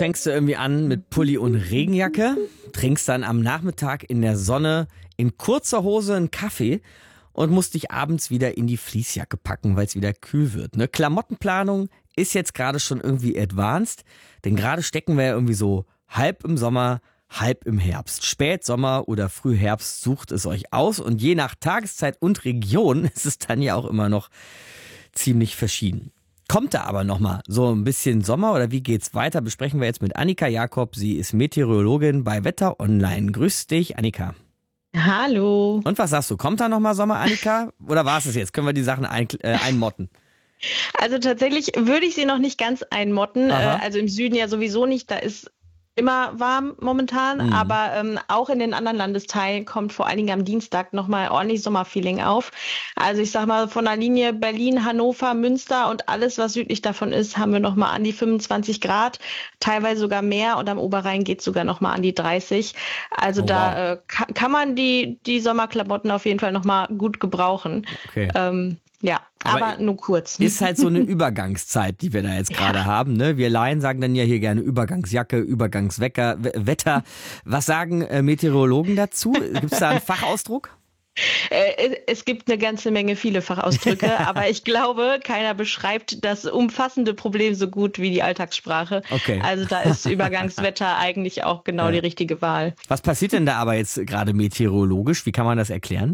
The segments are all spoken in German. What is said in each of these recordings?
fängst du irgendwie an mit Pulli und Regenjacke, trinkst dann am Nachmittag in der Sonne in kurzer Hose einen Kaffee und musst dich abends wieder in die Fließjacke packen, weil es wieder kühl wird. Ne? Klamottenplanung ist jetzt gerade schon irgendwie advanced, denn gerade stecken wir ja irgendwie so halb im Sommer, halb im Herbst. Spätsommer oder Frühherbst, sucht es euch aus und je nach Tageszeit und Region ist es dann ja auch immer noch ziemlich verschieden. Kommt da aber nochmal so ein bisschen Sommer oder wie geht's weiter? Besprechen wir jetzt mit Annika Jakob. Sie ist Meteorologin bei Wetter Online. Grüß dich, Annika. Hallo. Und was sagst du? Kommt da nochmal Sommer, Annika? Oder war es jetzt? Können wir die Sachen einmotten? Also tatsächlich würde ich sie noch nicht ganz einmotten. Also im Süden ja sowieso nicht. Da ist immer warm momentan. Aber auch in den anderen Landesteilen kommt vor allen Dingen am Dienstag nochmal ordentlich Sommerfeeling auf. Also ich sag mal, von der Linie Berlin, Hannover, Münster und alles, was südlich davon ist, haben wir nochmal an die 25 Grad. Teilweise sogar mehr. Und am Oberrhein geht es sogar nochmal an die 30. Also kann man die Sommerklamotten auf jeden Fall nochmal gut gebrauchen. Okay. Ja, aber nur kurz. Ist halt so eine Übergangszeit, die wir da jetzt gerade haben. Ne? Wir Laien sagen dann ja hier gerne Übergangsjacke, Übergangswetter. Was sagen Meteorologen dazu? Gibt es da einen Fachausdruck? Es gibt eine ganze Menge viele Fachausdrücke, aber ich glaube, keiner beschreibt das umfassende Problem so gut wie die Alltagssprache. Okay. Also da ist Übergangswetter eigentlich auch genau die richtige Wahl. Was passiert denn da aber jetzt gerade meteorologisch? Wie kann man das erklären?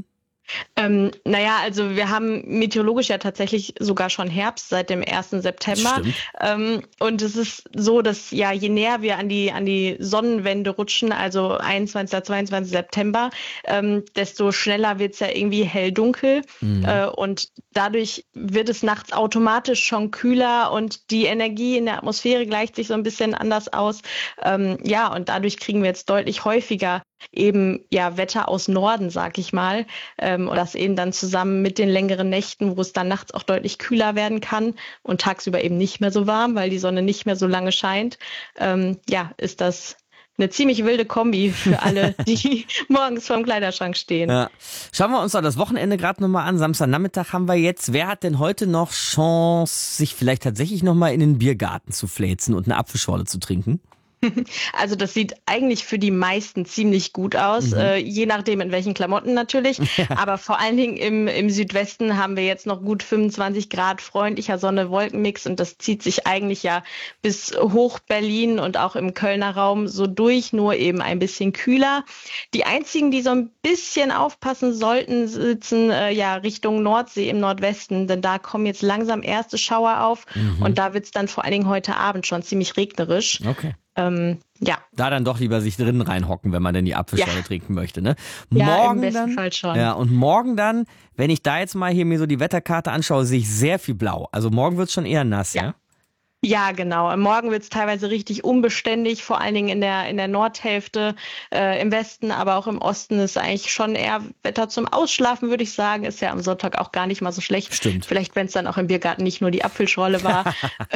Also wir haben meteorologisch ja tatsächlich sogar schon Herbst seit dem 1. September. Und es ist so, dass ja je näher wir an die Sonnenwende rutschen, also 21., 22. September, desto schneller wird es ja irgendwie hell-dunkel. Und dadurch wird es nachts automatisch schon kühler und die Energie in der Atmosphäre gleicht sich so ein bisschen anders aus. Und dadurch kriegen wir jetzt deutlich häufiger eben Wetter aus Norden, sag ich mal, und das eben dann zusammen mit den längeren Nächten, wo es dann nachts auch deutlich kühler werden kann und tagsüber eben nicht mehr so warm, weil die Sonne nicht mehr so lange scheint, ist das eine ziemlich wilde Kombi für alle, die morgens vorm Kleiderschrank stehen. Ja. Schauen wir uns doch das Wochenende gerade nochmal an. Samstagnachmittag haben wir jetzt. Wer hat denn heute noch Chance, sich vielleicht tatsächlich nochmal in den Biergarten zu fläzen und eine Apfelschorle zu trinken? Also das sieht eigentlich für die meisten ziemlich gut aus, je nachdem in welchen Klamotten natürlich. Aber vor allen Dingen im Südwesten haben wir jetzt noch gut 25 Grad, freundlicher Sonne-Wolkenmix und das zieht sich eigentlich ja bis hoch Berlin und auch im Kölner Raum so durch, nur eben ein bisschen kühler. Die einzigen, die so ein bisschen aufpassen sollten, sitzen Richtung Nordsee im Nordwesten, denn da kommen jetzt langsam erste Schauer auf und da wird es dann vor allen Dingen heute Abend schon ziemlich regnerisch. Okay. Da dann doch lieber sich drinnen reinhocken, wenn man denn die Apfelschorle trinken möchte, ne? Im besten Fall schon. Ja, und morgen dann, wenn ich da jetzt mal hier mir so die Wetterkarte anschaue, sehe ich sehr viel blau. Also morgen wird es schon eher nass, ja? Ja, genau. Morgen wird es teilweise richtig unbeständig, vor allen Dingen in der Nordhälfte, im Westen, aber auch im Osten ist eigentlich schon eher Wetter zum Ausschlafen, würde ich sagen. Ist ja am Sonntag auch gar nicht mal so schlecht. Stimmt. Vielleicht, wenn es dann auch im Biergarten nicht nur die Apfelschorle war.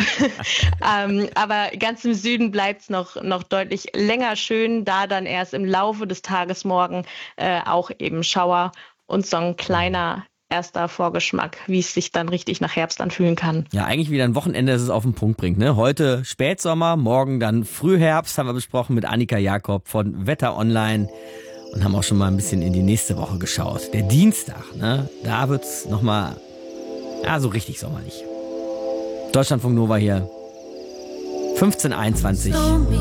Aber ganz im Süden bleibt es noch deutlich länger schön, da dann erst im Laufe des Tages morgen auch eben Schauer und so ein kleiner erster Vorgeschmack, wie es sich dann richtig nach Herbst anfühlen kann. Ja, eigentlich wieder ein Wochenende, das es auf den Punkt bringt. Ne? Heute Spätsommer, morgen dann Frühherbst, haben wir besprochen mit Annika Jakob von Wetter Online und haben auch schon mal ein bisschen in die nächste Woche geschaut. Der Dienstag, ne? Da wird es nochmal so richtig sommerlich. Deutschlandfunk Nova hier, 15:21.